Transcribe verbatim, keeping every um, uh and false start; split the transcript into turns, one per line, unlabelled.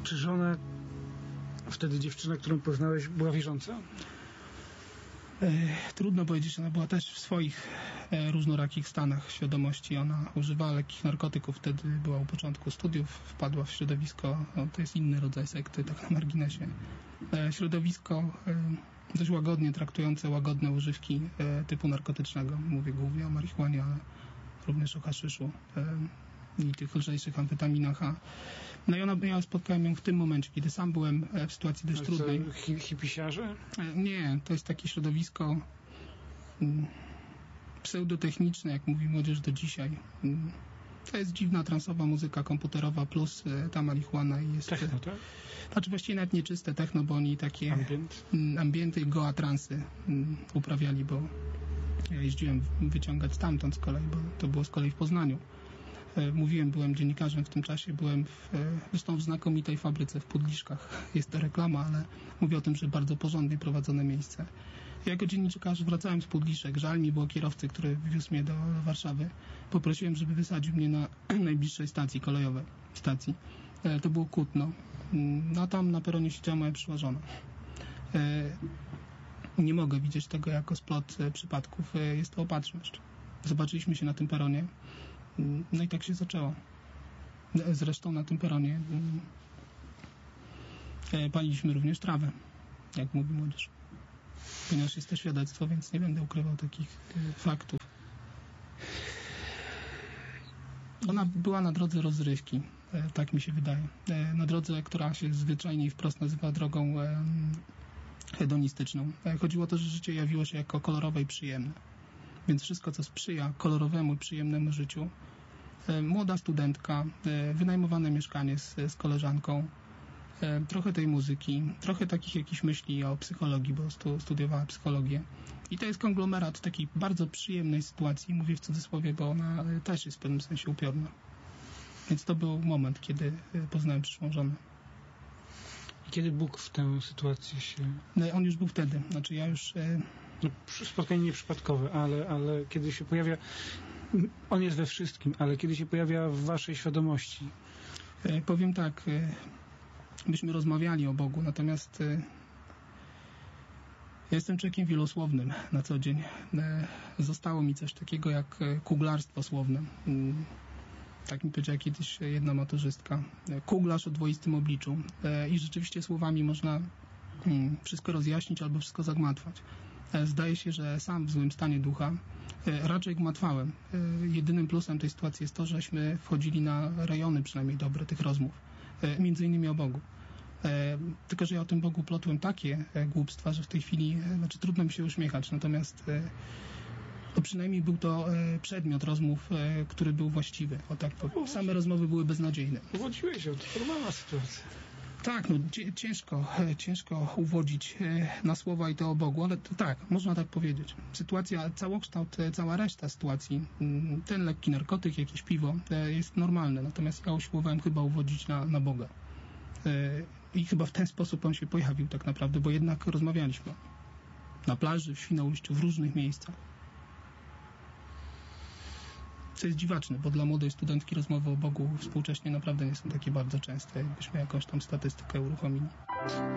Czy żona, wtedy dziewczyna, którą poznałeś, była wierząca?
E, trudno powiedzieć, ona była też w swoich e, różnorakich stanach świadomości. Ona używała lekkich narkotyków, wtedy była u początku studiów, wpadła w środowisko, no, to jest inny rodzaj sekty, tak na marginesie. E, środowisko e, dość łagodnie traktujące łagodne używki e, typu narkotycznego. Mówię głównie o marihuanie, ale również o haszyszu e, i tych lżejszych amfetaminach. A, no i ona, ja spotkałem ją w tym momencie, kiedy sam byłem w sytuacji dość trudnej.
Hi, hipisiarze?
Nie, to jest takie środowisko mm, pseudotechniczne, jak mówi młodzież do dzisiaj. Mm, to jest dziwna transowa muzyka komputerowa plus e, ta marihuana i jest...
Techno, tak?
Znaczy właściwie nawet nieczyste techno, bo oni takie
Ambient.
mm, ambienty i goa transy mm, uprawiali, bo ja jeździłem wyciągać stamtąd z kolei, bo to było z kolei w Poznaniu. Mówiłem, byłem dziennikarzem w tym czasie, byłem w, zresztą w znakomitej fabryce w Pudliszkach. Jest to reklama, ale mówię o tym, że bardzo porządnie prowadzone miejsce. Ja jako dziennikarz wracałem z Pudliszek. Żal mi było kierowcy, który wiózł mnie do Warszawy. Poprosiłem, żeby wysadził mnie na najbliższej stacji kolejowej. Stacji. To było Kutno. No a tam na peronie siedziała moja przyszła żona. Nie mogę widzieć tego jako splot przypadków. Jest to opatrzność. Zobaczyliśmy się na tym peronie. No i tak się zaczęło. Zresztą na tym peronie paliliśmy również trawę, jak mówi młodzież. Ponieważ jest to świadectwo, więc nie będę ukrywał takich faktów. Ona była na drodze rozrywki, tak mi się wydaje. Na drodze, która się zwyczajnie i wprost nazywa drogą hedonistyczną. Chodziło o to, że życie jawiło się jako kolorowe i przyjemne. Więc wszystko, co sprzyja kolorowemu i przyjemnemu życiu. Młoda studentka, wynajmowane mieszkanie z, z koleżanką, trochę tej muzyki, trochę takich jakichś myśli o psychologii, bo stu, studiowała psychologię. I to jest konglomerat takiej bardzo przyjemnej sytuacji, mówię w cudzysłowie, bo ona też jest w pewnym sensie upiorna. Więc to był moment, kiedy poznałem przyszłą żonę.
I kiedy Bóg w tę sytuację się...
No, on już był wtedy. Znaczy ja już...
No, spotkanie nieprzypadkowe, ale, ale kiedy się pojawia... On jest we wszystkim, ale kiedy się pojawia w waszej świadomości?
Powiem tak. Myśmy rozmawiali o Bogu, natomiast ja jestem człowiekiem wielosłownym na co dzień. Zostało mi coś takiego jak kuglarstwo słowne. Tak mi powiedziała kiedyś jedna maturzystka. Kuglarz o dwoistym obliczu. I rzeczywiście słowami można wszystko rozjaśnić albo wszystko zagmatwać. Zdaje się, że sam w złym stanie ducha raczej gmatwałem. Jedynym plusem tej sytuacji jest to, żeśmy wchodzili na rejony przynajmniej dobre tych rozmów. Między innymi o Bogu. Tylko, że ja o tym Bogu plotłem takie głupstwa, że w tej chwili znaczy trudno mi się uśmiechać. Natomiast to przynajmniej był to przedmiot rozmów, który był właściwy. O tak, same rozmowy były beznadziejne.
Uwodziłeś się, to normalna sytuacja.
Tak, no ciężko, ciężko uwodzić na słowa i to o Bogu, ale to tak, można tak powiedzieć. Sytuacja, całokształt, cała reszta sytuacji, ten lekki narkotyk, jakieś piwo jest normalne, natomiast ja usiłowałem chyba uwodzić na, na Boga. I chyba w ten sposób on się pojawił tak naprawdę, bo jednak rozmawialiśmy na plaży, w Świnoujściu, w różnych miejscach. Co jest dziwaczne, bo dla młodej studentki rozmowy o Bogu współcześnie naprawdę nie są takie bardzo częste, jakbyśmy jakąś tam statystykę uruchomili.